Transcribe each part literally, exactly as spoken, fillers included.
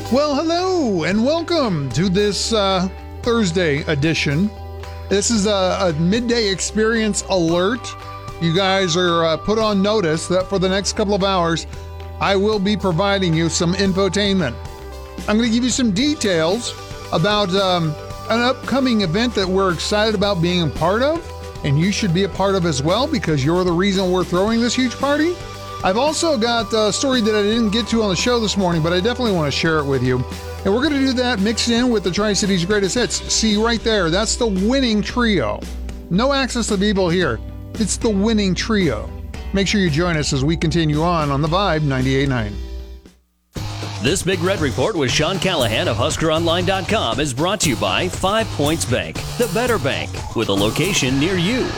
Well, hello and welcome to this uh, Thursday edition. This is a, a midday experience alert. You guys are uh, put on notice that for the next couple of hours, I will be providing you some infotainment. I'm going to give you some details about um, an upcoming event that we're excited about being a part of, and you should be a part of as well because you're the reason we're throwing this huge party. I've also got a story that I didn't get to on the show this morning, but I definitely want to share it with you. And we're going to do that mixed in with the Tri-Cities Greatest Hits. See right there, that's the winning trio. No access to people here. It's the winning trio. Make sure you join us as we continue on on the Vibe ninety-eight point nine. This Big Red Report with Sean Callahan of Husker Online dot com is brought to you by Five Points Bank, the better bank, with a location near you.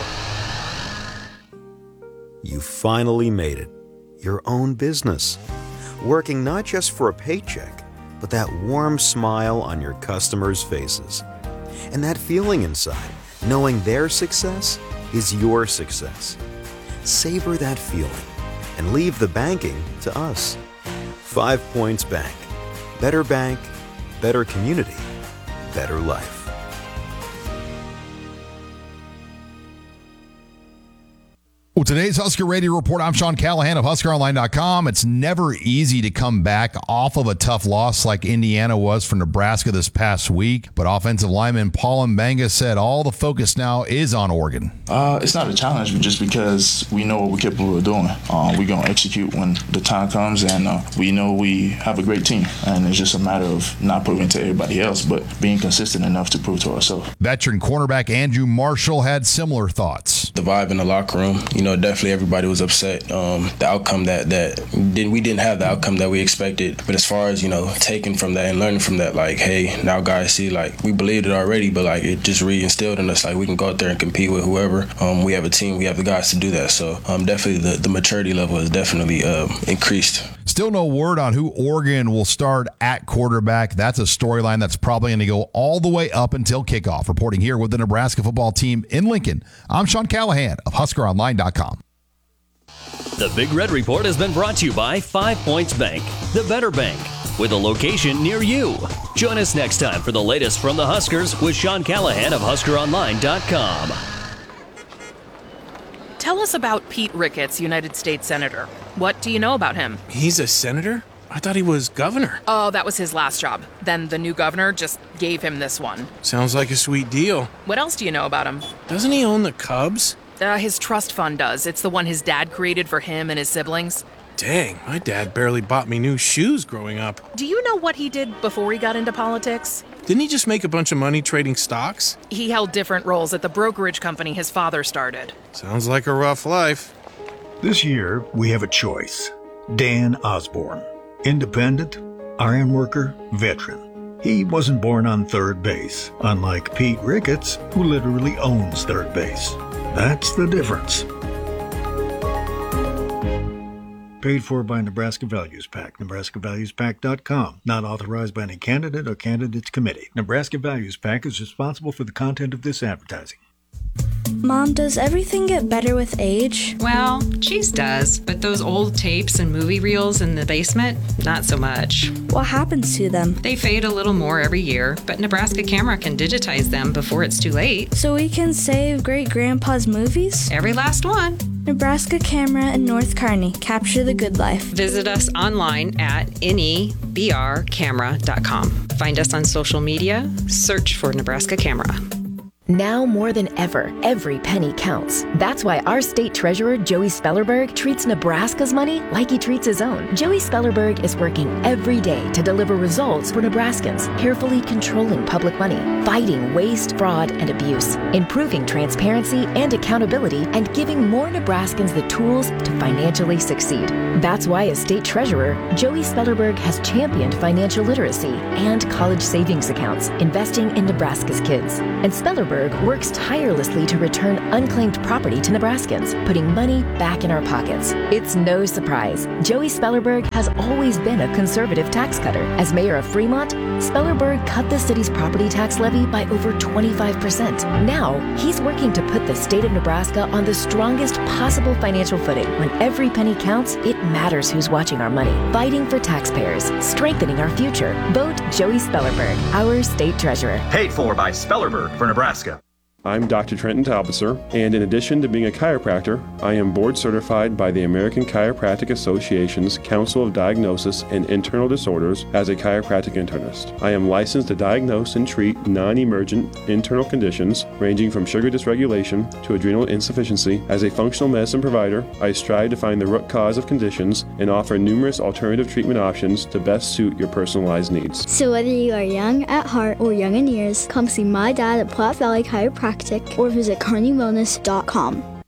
You finally made it. Your own business. Working not just for a paycheck, but that warm smile on your customers' faces. And that feeling inside, knowing their success is your success. Savor that feeling and leave the banking to us. Five Points Bank. Better bank, better community, better life. Well, today's Husker Radio Report, I'm Sean Callahan of Husker Online dot com. It's never easy to come back off of a tough loss like Indiana was for Nebraska this past week. But offensive lineman Paul Mbanga said all the focus now is on Oregon. Uh, it's not a challenge just because we know what we're capable of doing. Uh, we're going to execute when the time comes, and uh, we know we have a great team. And it's just a matter of not proving to everybody else, but being consistent enough to prove to ourselves. Veteran cornerback Andrew Marshall had similar thoughts. The vibe in the locker room, you know, definitely everybody was upset. Um, the outcome that that did we didn't have the outcome that we expected. But as far as, you know, taking from that and learning from that, like, hey, now guys see, like, we believed it already, but like it just reinstilled in us, like we can go out there and compete with whoever. Um, we have a team, we have the guys to do that. So um, definitely the, the maturity level has definitely um, increased. Still no word on who Oregon will start at quarterback. That's a storyline that's probably going to go all the way up until kickoff. Reporting here with the Nebraska football team in Lincoln, I'm Sean Callahan of Husker Online dot com. The Big Red Report has been brought to you by Five Points Bank, the better bank, with a location near you. Join us next time for the latest from the Huskers with Sean Callahan of Husker Online dot com. Tell us about Pete Ricketts, United States Senator. What do you know about him? He's a senator? I thought he was governor. Oh, that was his last job. Then the new governor just gave him this one. Sounds like a sweet deal. What else do you know about him? Doesn't he own the Cubs? Uh, his trust fund does. It's the one his dad created for him and his siblings. Dang, my dad barely bought me new shoes growing up. Do you know what he did before he got into politics? Didn't he just make a bunch of money trading stocks? He held different roles at the brokerage company his father started. Sounds like a rough life. This year, we have a choice. Dan Osborne. Independent, iron worker, veteran. He wasn't born on third base, unlike Pete Ricketts, who literally owns third base. That's the difference. Paid for by Nebraska Values PAC, Nebraska Values Pac dot com. Not authorized by any candidate or candidates committee. Nebraska Values PAC is responsible for the content of this advertising. Mom, does everything get better with age? Well, cheese does, but those old tapes and movie reels in the basement, not so much. What happens to them? They fade a little more every year, but Nebraska Camera can digitize them before it's too late. So we can save Great-Grandpa's movies? Every last one. Nebraska Camera in North Kearney. Capture the good life. Visit us online at N E B R camera dot com. Find us on social media. Search for Nebraska Camera. Now more than ever, every penny counts. That's why our state treasurer, Joey Spellerberg, treats Nebraska's money like he treats his own. Joey Spellerberg is working every day to deliver results for Nebraskans, carefully controlling public money, fighting waste, fraud, and abuse, improving transparency and accountability, and giving more Nebraskans the tools to financially succeed. That's why as state treasurer, Joey Spellerberg has championed financial literacy and college savings accounts, investing in Nebraska's kids. And Spellerberg Spellerberg works tirelessly to return unclaimed property to Nebraskans, putting money back in our pockets. It's no surprise. Joey Spellerberg has always been a conservative tax cutter. As mayor of Fremont, Spellerberg cut the city's property tax levy by over twenty-five percent. Now, he's working to put the state of Nebraska on the strongest possible financial footing. When every penny counts, it matters who's watching our money. Fighting for taxpayers, strengthening our future. Vote Joey Spellerberg, our state treasurer. Paid for by Spellerberg for Nebraska. I'm Doctor Trenton Talbotser, and in addition to being a chiropractor, I am board certified by the American Chiropractic Association's Council of Diagnosis and Internal Disorders as a chiropractic internist. I am licensed to diagnose and treat non-emergent internal conditions ranging from sugar dysregulation to adrenal insufficiency. As a functional medicine provider, I strive to find the root cause of conditions and offer numerous alternative treatment options to best suit your personalized needs. So whether you are young at heart or young in years, come see my dad at Platte Valley Chiropractic or visit carney wellness dot com.